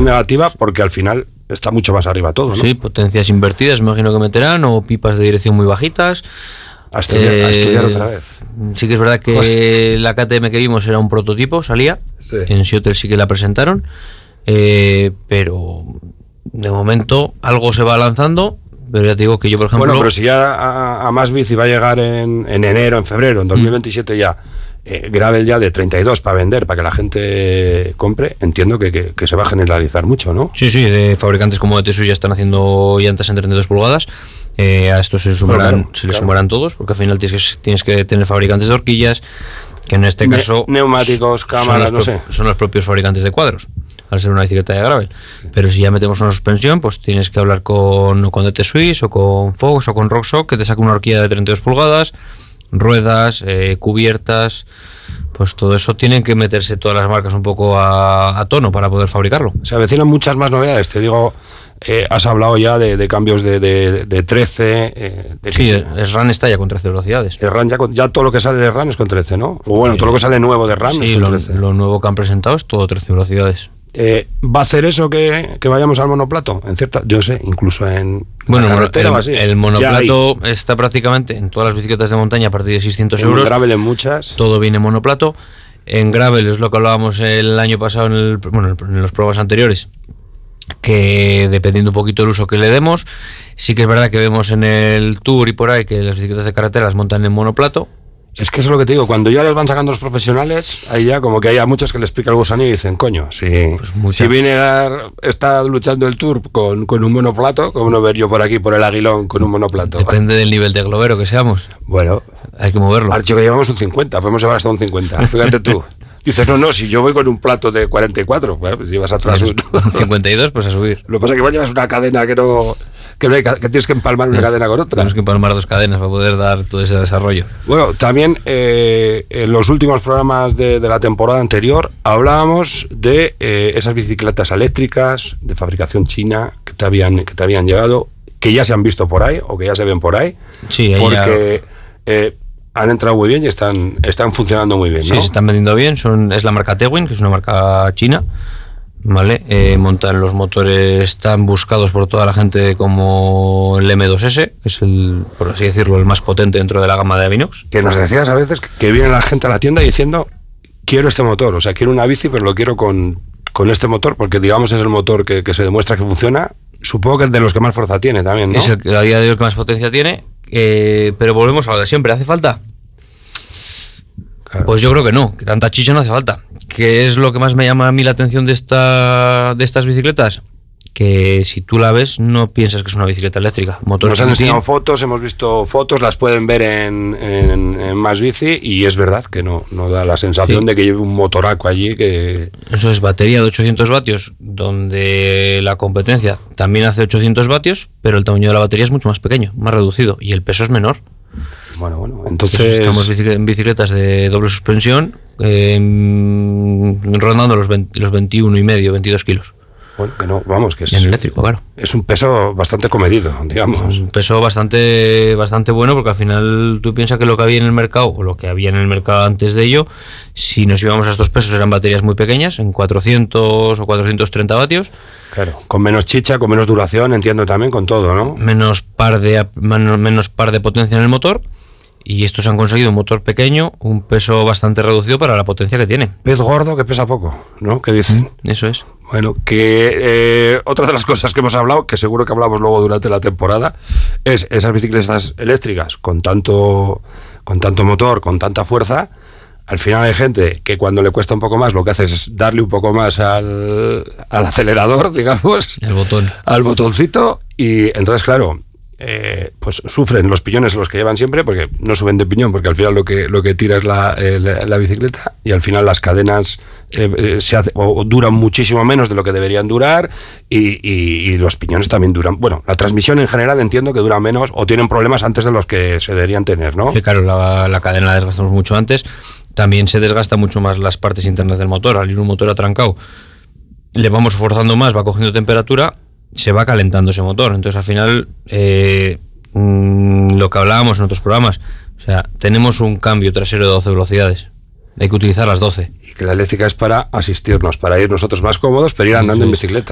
sensación negativa porque al final está mucho más arriba todo, ¿no? Sí, potencias invertidas, imagino que meterán, o pipas de dirección muy bajitas. A estudiar otra vez. Sí que es verdad que la KTM que vimos era un prototipo, salía. Sí. En Seattle sí que la presentaron. Pero de momento algo se va lanzando. Pero ya te digo que yo, por ejemplo... Bueno, pero si ya a Más Bici va a llegar en enero, en febrero, en 2027 ya, gravel ya de 32 para vender, para que la gente compre, entiendo que se va a generalizar mucho, ¿no? Sí, de fabricantes como de Tetsuya ya están haciendo llantas en 32 pulgadas. A esto se le sumarán todos, porque al final tienes que tener fabricantes de horquillas, que en este caso... Neumáticos, cámaras, no sé. Son los propios fabricantes de cuadros, al ser una bicicleta de gravel. Pero si ya metemos una suspensión, pues tienes que hablar con DT Swiss o con Fox o con Rockshox, que te saque una horquilla de 32 pulgadas, ruedas, cubiertas, pues todo eso tienen que meterse todas las marcas un poco a tono para poder fabricarlo. Se avecinan muchas más novedades, te digo, has hablado ya de cambios de 13. Sí, el RAN está ya con 13 velocidades. El RAN ya todo lo que sale de RAN es con 13, ¿no? O bueno, todo lo que sale nuevo de RAN es con 13. Lo nuevo que han presentado es todo 13 velocidades. ¿Va a hacer eso que vayamos al monoplato? Yo sé, incluso en la carretera o así. El monoplato está prácticamente en todas las bicicletas de montaña a partir de 600 euros. En gravel en muchas. Todo viene en monoplato. En gravel es lo que hablábamos el año pasado en los programas anteriores, que dependiendo un poquito del uso que le demos, sí que es verdad que vemos en el Tour y por ahí que las bicicletas de carretera las montan en monoplato. Es que eso es lo que te digo, cuando ya les van sacando los profesionales, ahí ya como que hay a muchos que les pica el gusanillo y dicen, coño, si está luchando el Tour con un monoplato, como no ver yo por aquí, por el Aguilón, con un monoplato. Depende del nivel de globero que seamos. Bueno, hay que moverlo. Archivo, que llevamos un 50, podemos llevar hasta un 50, fíjate tú. Dices, no, si yo voy con un plato de 44, bueno, pues llevas atrás un 52, pues a subir. Lo que pasa es que igual llevas una cadena que tienes que empalmar una cadena con otra. Tienes que empalmar dos cadenas para poder dar todo ese desarrollo. Bueno, también en los últimos programas de la temporada anterior hablábamos de esas bicicletas eléctricas de fabricación china que te habían llegado, que ya se han visto por ahí o que ya se ven por ahí. Sí, porque han entrado muy bien y están funcionando muy bien, ¿no? Sí, se están vendiendo bien. Es la marca Tewin, que es una marca china, ¿vale? Montan los motores tan buscados por toda la gente como el M2S, que es por así decirlo, el más potente dentro de la gama de Avinox. Que nos decías a veces que viene la gente a la tienda diciendo, quiero este motor, o sea, quiero una bici, pero lo quiero con este motor, porque digamos es el motor que se demuestra que funciona. Supongo que es de los que más fuerza tiene también, ¿no? Es a día de hoy el que más potencia tiene, pero volvemos a lo de siempre. ¿Hace falta? Claro. Pues yo creo que no, que tanta chicha no hace falta. ¿Qué es lo que más me llama a mí la atención de estas bicicletas? Que si tú la ves no piensas que es una bicicleta eléctrica. Nos han enseñado fotos, hemos visto fotos, las pueden ver en Más Bici, y es verdad que no da la sensación de que lleve un motoraco allí que... Eso es batería de 800 vatios, donde la competencia también hace 800 vatios, pero el tamaño de la batería es mucho más pequeño, más reducido, y el peso es menor. Bueno, entonces... Estamos en bicicletas de doble suspensión, rondando los 21 y medio, 22 kilos. Bueno, que no, vamos, que es... En eléctrico, claro. Es un peso bastante comedido, digamos. Es un peso bastante bueno, porque al final tú piensas que lo que había en el mercado, o lo que había en el mercado antes de ello, si nos íbamos a estos pesos eran baterías muy pequeñas, en 400 o 430 vatios. Claro, con menos chicha, con menos duración, entiendo también, con todo, ¿no? Menos par de potencia en el motor. Y estos han conseguido un motor pequeño, un peso bastante reducido para la potencia que tiene. Pez gordo que pesa poco, ¿no? ¿Qué dicen? Eso es. Bueno, que otra de las cosas que hemos hablado, que seguro que hablamos luego durante la temporada, es esas bicicletas eléctricas con tanto motor, con tanta fuerza. Al final hay gente que cuando le cuesta un poco más lo que hace es darle un poco más al acelerador, digamos. Al botoncito, y entonces, claro... pues sufren los piñones los que llevan siempre, porque no suben de piñón, porque al final lo que tira es la bicicleta, y al final las cadenas duran muchísimo menos de lo que deberían durar, y los piñones también duran, bueno, la transmisión en general entiendo que dura menos, o tienen problemas antes de los que se deberían tener, ¿no? Sí, claro, la cadena la desgastamos mucho antes. También se desgasta mucho más las partes internas del motor. Al ir un motor atrancado, le vamos forzando más, va cogiendo temperatura, se va calentando ese motor. Entonces al final lo que hablábamos en otros programas, o sea, tenemos un cambio trasero de 12 velocidades, hay que utilizar las 12, y que la eléctrica es para asistirnos, para ir nosotros más cómodos, pero ir andando en bicicleta.